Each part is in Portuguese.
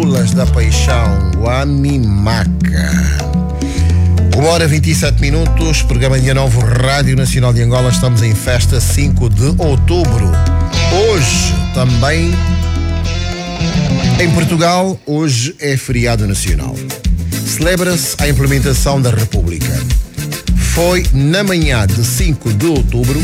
Pílulas da Paixão, Guamimaca. 1h27, programa Dia Novo, Rádio Nacional de Angola. Estamos em festa 5 de outubro. Hoje também em Portugal, hoje é feriado nacional. Celebra-se a implementação da República. Foi na manhã de 5 de outubro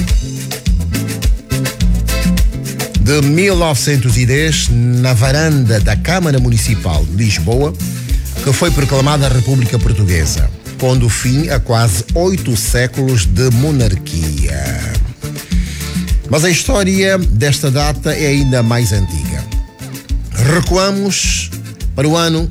de 1910, na varanda da Câmara Municipal de Lisboa, que foi proclamada a República Portuguesa, pondo fim a quase 8 séculos de monarquia. Mas a história desta data é ainda mais antiga. Recuamos para o ano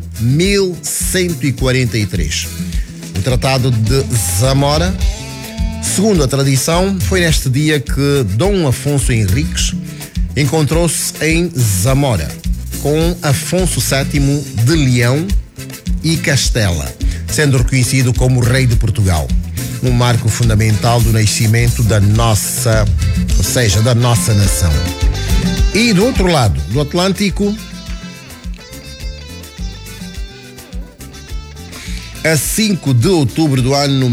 1143. O Tratado de Zamora, segundo a tradição, foi neste dia que Dom Afonso Henriques encontrou-se em Zamora com Afonso VII de Leão e Castela, sendo reconhecido como rei de Portugal, um marco fundamental do nascimento da nossa, ou seja, da nossa nação. E do outro lado do Atlântico, a 5 de outubro do ano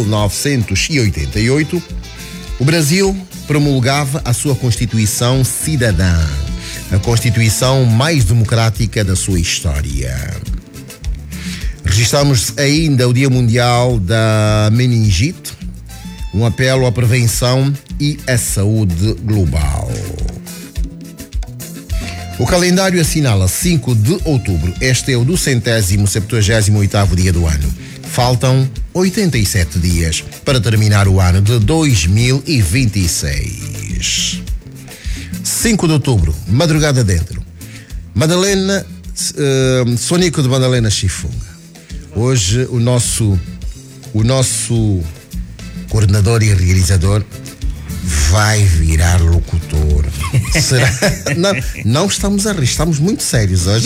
1988, o Brasil promulgava a sua Constituição Cidadã, a Constituição mais democrática da sua história. Registramos ainda o Dia Mundial da Meningite, um apelo à prevenção e à saúde global. O calendário assinala 5 de outubro. Este é o 278º dia do ano. Faltam 87 dias para terminar o ano de 2026. 5 de outubro, madrugada dentro. Madalena, Sonico de Madalena Chifunga. Hoje o nosso coordenador e realizador vai virar locutor. Será? Não estamos a rir, estamos muito sérios hoje.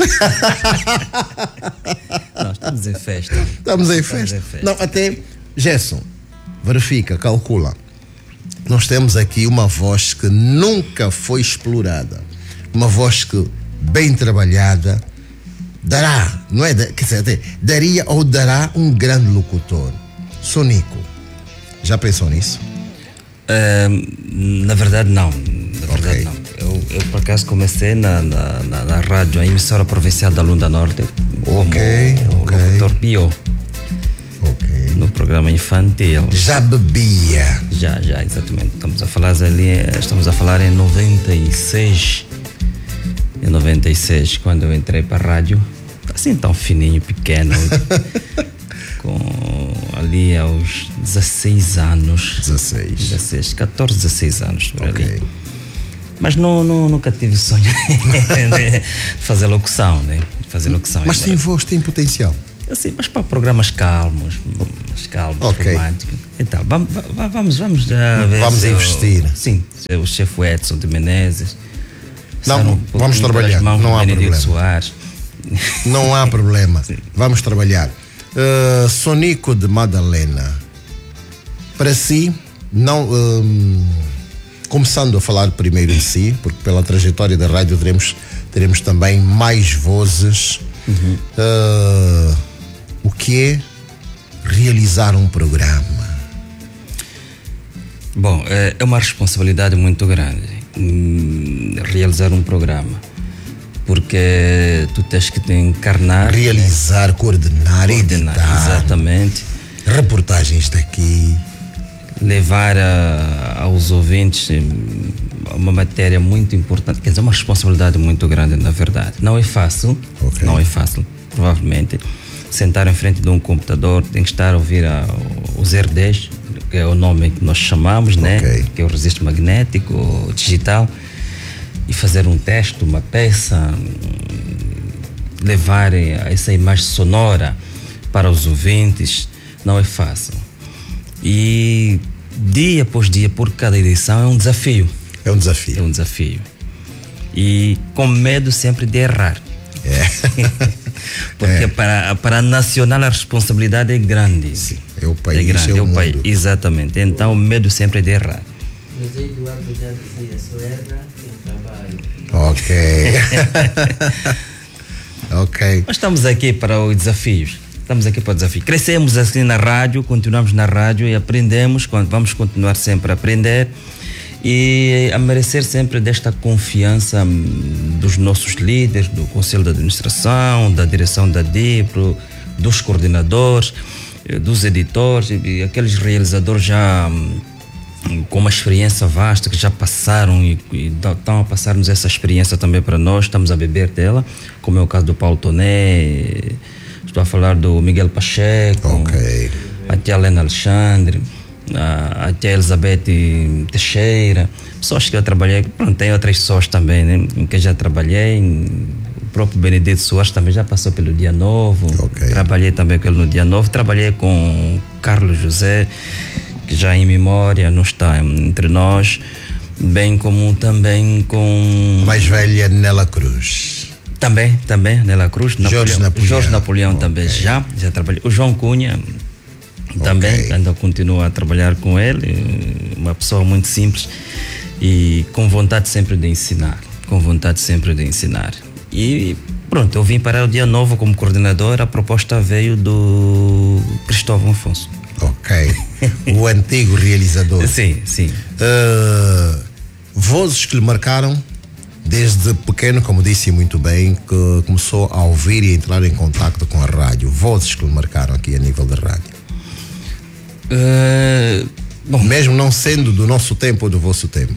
Não, estamos em festa. Estamos em festa. Não, até, Gerson, verifica, calcula. Nós temos aqui uma voz que nunca foi explorada. Uma voz que, bem trabalhada, dará, não é? Quer dizer, até, daria ou dará um grande locutor. Sonico, já pensou nisso? Na verdade, não. Não. Eu por acaso comecei na rádio, a emissora provincial da Lunda Norte, como locutor Pio. No programa infantil. Já bebia? Já, exatamente. Estamos a falar em 96. Em 96, quando eu entrei para a rádio, assim tão fininho, pequeno, ali aos 16 anos. 14, 16 anos por ali. Mas nunca tive sonho de fazer locução, né? Mas tem voz, tem potencial. Assim, mas para programas calmos, românticos. Então, vamos investir. Sim, o chefe Edson de Menezes. Não, vamos trabalhar, não há problema. Soares. Não há problema, vamos trabalhar. Sonico de Madalena, para si, não, começando a falar primeiro em si, porque pela trajetória da rádio teremos também mais vozes. O que é realizar um programa? Bom, é uma responsabilidade muito grande realizar um programa, porque tu tens que te encarnar, realizar, coordenar, editar, exatamente, reportagens daqui, levar aos ouvintes uma matéria muito importante, quer dizer, uma responsabilidade muito grande, na verdade. Não é fácil, provavelmente, sentar em frente de um computador, tem que estar a ouvir os RDs, que é o nome que nós chamamos, né? Que é o registro magnético, digital, e fazer um texto, uma peça, levar essa imagem sonora para os ouvintes, não é fácil. E dia após dia, por cada edição, é um desafio. É um desafio. E com medo sempre de errar. Porque para a nacional a responsabilidade é grande. Sim, é o país, é grande, é o mundo. País, exatamente. Então o medo sempre é de errar. Mas aí Eduardo já dizia, só erra quem trabalha. Ok. Ok. Mas estamos aqui para os desafios. Estamos aqui para o desafio. Crescemos assim na rádio, continuamos na rádio e aprendemos, vamos continuar sempre a aprender e a merecer sempre desta confiança dos nossos líderes, do Conselho de Administração, da direção da DIPRO, dos coordenadores, dos editores e aqueles realizadores já com uma experiência vasta que já passaram e estão a passar-nos essa experiência também para nós. Estamos a beber dela, como é o caso do Paulo Toné. Estou a falar do Miguel Pacheco, a tia Helena Alexandre, a tia Elizabeth Teixeira, pessoas que eu trabalhei. Pronto, tem outras pessoas também, né, em que já trabalhei. O próprio Benedito Soares também já passou pelo Dia Novo. Trabalhei também com ele no Dia Novo. Trabalhei com Carlos José, que já em memória não está entre nós, bem como também com... Mais velha Nela Cruz. Também, Nela Cruz. Jorge Napoleão também já trabalhei. O João Cunha também, ainda continuo a trabalhar com ele. Uma pessoa muito simples e com vontade sempre de ensinar. E pronto, eu vim para o Dia Novo como coordenador. A proposta veio do Cristóvão Afonso. O antigo realizador. Sim. Vozes que lhe marcaram desde pequeno, como disse muito bem, que começou a ouvir e a entrar em contacto com a rádio. Vozes que lhe marcaram aqui a nível da rádio. Bom, mesmo não sendo do nosso tempo ou do vosso tempo.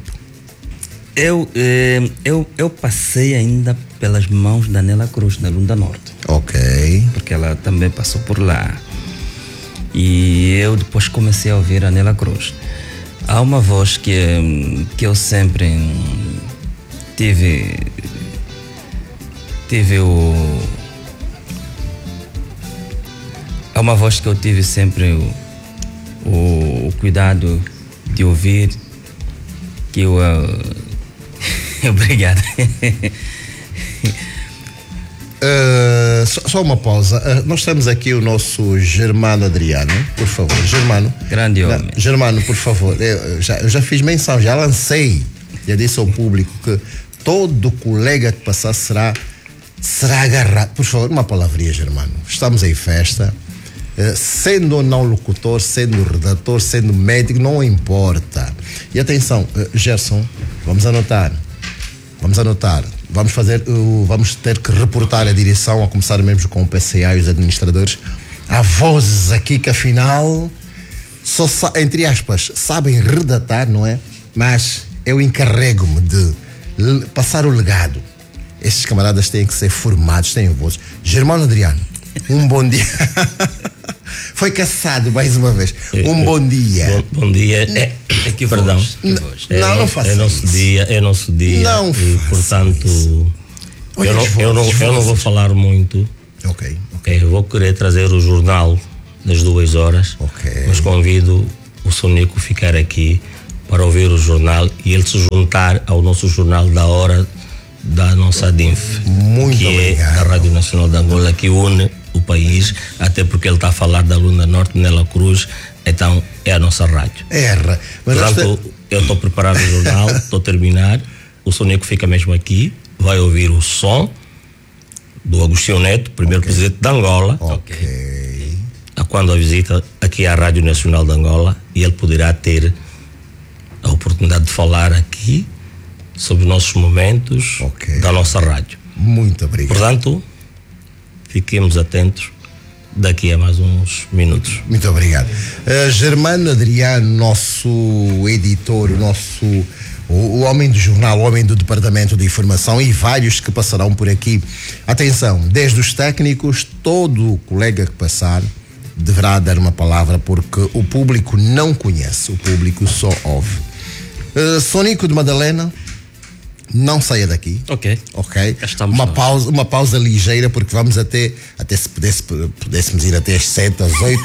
Eu passei ainda pelas mãos da Nela Cruz, na Lunda Norte. Porque ela também passou por lá. E eu depois comecei a ouvir a Nela Cruz. Há uma voz que eu sempre tive há uma voz que eu tive sempre o cuidado de ouvir, que eu obrigado. Só uma pausa. Nós temos aqui o nosso Germano Adriano, por favor. Germano. Grande homem. Germano, por favor. Eu já fiz menção, já lancei, já disse ao público que todo colega que passar será agarrado. Por favor, uma palavrinha, Germano. Estamos em festa. Sendo ou não locutor, sendo redator, sendo médico, não importa. E atenção, Gerson, vamos anotar. Vamos ter que reportar a direção, a começar mesmo com o PCA e os administradores. Há vozes aqui que afinal só, entre aspas, sabem redatar, não é? Mas eu encarrego-me de passar o legado. Esses camaradas têm que ser formados, têm vozes. Germano Adriano, um bom dia. Foi caçado mais uma vez. Um bom dia. Bom dia. Perdão. Não faça isso. É nosso dia. Não e, portanto, eu não vou falar muito. Eu vou querer trazer o jornal das 2 horas. Mas convido o Sonico a ficar aqui para ouvir o jornal e ele se juntar ao nosso jornal da hora da nossa DINF, muito que obrigado. É a Rádio Nacional de Angola, que une o país, até porque ele está a falar da Lunda Norte, Nela Cruz, então é a nossa rádio. Portanto, eu estou preparando o jornal, estou a terminar, o Sonico fica mesmo aqui, vai ouvir o som do Agostinho Neto, primeiro presidente de Angola, quando a visita aqui à Rádio Nacional de Angola, e ele poderá ter a oportunidade de falar aqui sobre os nossos momentos da nossa rádio. Muito obrigado. Portanto, fiquemos atentos daqui a mais uns minutos. Muito obrigado. Germano Adriano, nosso editor, o homem do jornal, o homem do departamento de informação, e vários que passarão por aqui. Atenção, desde os técnicos, todo colega que passar deverá dar uma palavra, porque o público não conhece, o público só ouve. Sonico de Madalena, não saia daqui. Ok. Uma pausa ligeira, porque vamos até se pudéssemos ir até às 7, às 8.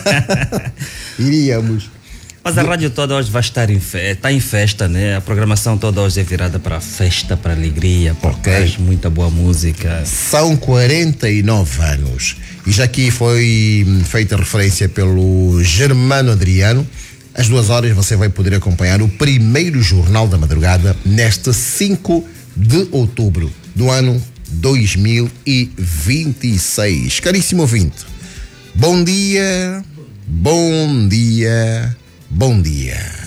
Iríamos. Mas a rádio toda hoje vai estar está em festa, né? A programação toda hoje é virada para a festa, para a alegria, para muita boa música. São 49 anos. E já aqui foi feita referência pelo Germano Adriano. Às 2 horas você vai poder acompanhar o primeiro Jornal da Madrugada neste 5 de outubro do ano 2026. Caríssimo ouvinte, bom dia, bom dia, bom dia.